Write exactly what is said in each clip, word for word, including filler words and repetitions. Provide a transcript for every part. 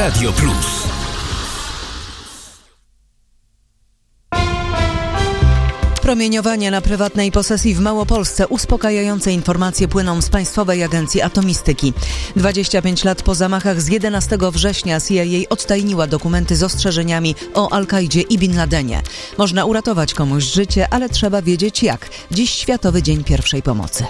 Radio Plus. Promieniowanie na prywatnej posesji w Małopolsce. Uspokajające informacje płyną z Państwowej Agencji Atomistyki. dwadzieścia pięć lat po zamachach z jedenastego września C I A odtajniła dokumenty z ostrzeżeniami o Al-Kaidzie i Bin Ladenie. Można uratować komuś życie, ale trzeba wiedzieć jak. Dziś Światowy Dzień Pierwszej Pomocy.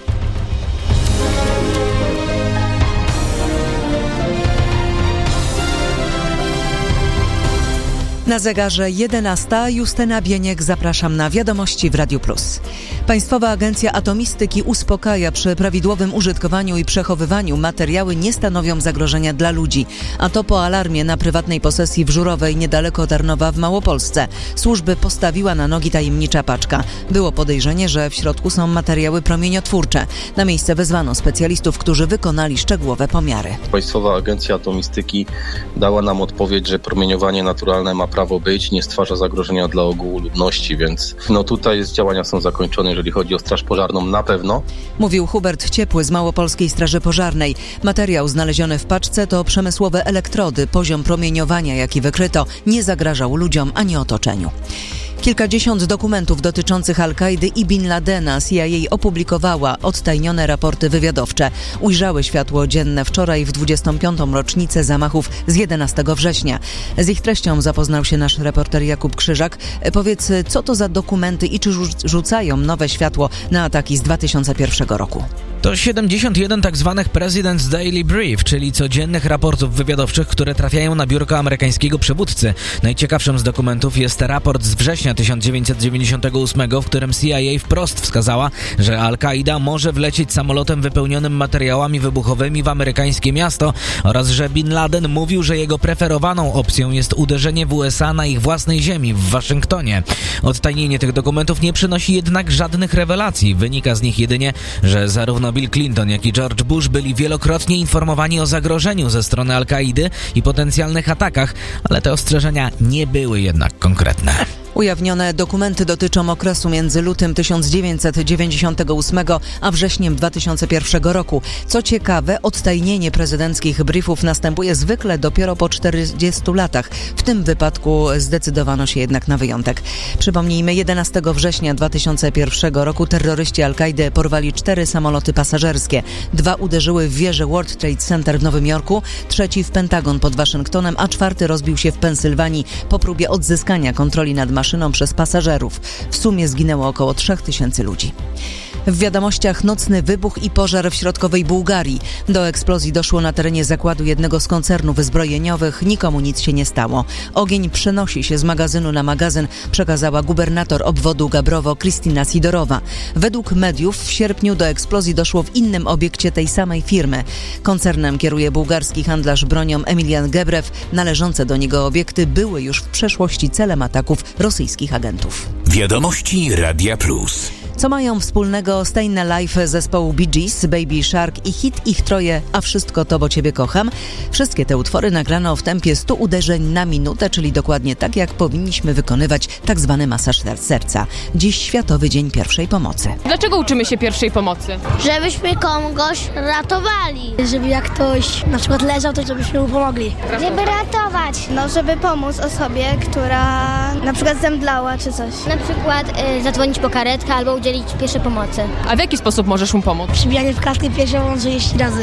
Na zegarze jedenasta. Justyna Bieniek, zapraszam na Wiadomości w Radiu Plus. Państwowa Agencja Atomistyki uspokaja, przy prawidłowym użytkowaniu i przechowywaniu materiały nie stanowią zagrożenia dla ludzi. A to po alarmie na prywatnej posesji w Żurowej, niedaleko Tarnowa w Małopolsce. Służby postawiła na nogi tajemnicza paczka. Było podejrzenie, że w środku są materiały promieniotwórcze. Na miejsce wezwano specjalistów, którzy wykonali szczegółowe pomiary. Państwowa Agencja Atomistyki dała nam odpowiedź, że promieniowanie naturalne ma prawo być, nie stwarza zagrożenia dla ogółu ludności, więc no tutaj działania są zakończone, jeżeli chodzi o Straż Pożarną na pewno. Mówił Hubert Ciepły z Małopolskiej Straży Pożarnej. Materiał znaleziony w paczce to przemysłowe elektrody. Poziom promieniowania, jaki wykryto, nie zagrażał ludziom ani otoczeniu. Kilkadziesiąt dokumentów dotyczących Al-Kaidy i Bin Ladena C I A opublikowała odtajnione raporty wywiadowcze. Ujrzały światło dzienne wczoraj w dwudziestą piątą rocznicę zamachów z jedenastego września. Z ich treścią zapoznał się nasz reporter Jakub Krzyżak. Powiedz, co to za dokumenty i czy rzucają nowe światło na ataki z dwa tysiące pierwszego roku? To siedemdziesiąt jeden tak zwanych President's Daily Brief, czyli codziennych raportów wywiadowczych, które trafiają na biurko amerykańskiego przywódcy. Najciekawszym z dokumentów jest raport z września tysiąc dziewięćset dziewięćdziesiątego ósmego, w którym C I A wprost wskazała, że Al-Kaida może wlecieć samolotem wypełnionym materiałami wybuchowymi w amerykańskie miasto oraz że Bin Laden mówił, że jego preferowaną opcją jest uderzenie w U S A na ich własnej ziemi, w Waszyngtonie. Odtajnienie tych dokumentów nie przynosi jednak żadnych rewelacji. Wynika z nich jedynie, że zarówno Bill Clinton, jak i George Bush byli wielokrotnie informowani o zagrożeniu ze strony Al-Kaidy i potencjalnych atakach, ale te ostrzeżenia nie były jednak konkretne. Ujawnione dokumenty dotyczą okresu między lutym tysiąc dziewięćset dziewięćdziesiątego ósmego a wrześniem dwa tysiące pierwszego roku. Co ciekawe, odtajnienie prezydenckich briefów następuje zwykle dopiero po czterdziestu latach. W tym wypadku zdecydowano się jednak na wyjątek. Przypomnijmy, jedenastego września dwa tysiące pierwszego roku terroryści Al-Kaidy porwali cztery samoloty pasażerskie. Dwa uderzyły w wieżę World Trade Center w Nowym Jorku, trzeci w Pentagon pod Waszyngtonem, a czwarty rozbił się w Pensylwanii po próbie odzyskania kontroli nad maszyną przez pasażerów. W sumie zginęło około trzech tysięcy ludzi. W wiadomościach nocny wybuch i pożar w środkowej Bułgarii. Do eksplozji doszło na terenie zakładu jednego z koncernów zbrojeniowych. Nikomu nic się nie stało. Ogień przenosi się z magazynu na magazyn, przekazała gubernator obwodu Gabrowo Kristina Sidorowa. Według mediów w sierpniu do eksplozji doszło w innym obiekcie tej samej firmy. Koncernem kieruje bułgarski handlarz bronią Emilian Gebrew. Należące do niego obiekty były już w przeszłości celem ataków rosyjskich agentów. Wiadomości Radia Plus. Co mają wspólnego Stayin' Alive zespołu Bee Gees, Baby Shark i hit ich troje A wszystko to, bo Ciebie kocham? Wszystkie te utwory nagrano w tempie stu uderzeń na minutę, czyli dokładnie tak, jak powinniśmy wykonywać tak zwany masaż serca. Dziś Światowy Dzień Pierwszej Pomocy. Dlaczego uczymy się pierwszej pomocy? Żebyśmy kogoś ratowali. Żeby jak ktoś na przykład leżał, to żebyśmy mu pomogli. Żeby ratować. No, żeby pomóc osobie, która na przykład zemdlała czy coś. Na przykład y, zadzwonić po karetkę albo udzielić pierwszej pomocy. A w jaki sposób możesz mu pomóc? Przybijanie w klatkę piersiową trzydzieści razy.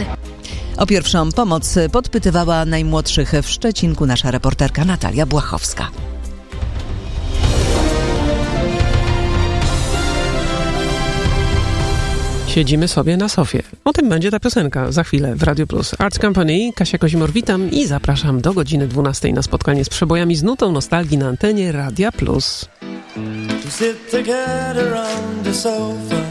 O pierwszą pomoc podpytywała najmłodszych w Szczecinku nasza reporterka Natalia Błachowska. Siedzimy sobie na sofie. O tym będzie ta piosenka za chwilę w Radio Plus. Arts Company, Kasia Kozimor, witam i zapraszam do godziny dwunastej na spotkanie z przebojami z nutą nostalgii na antenie Radia Plus. To sit together on the sofa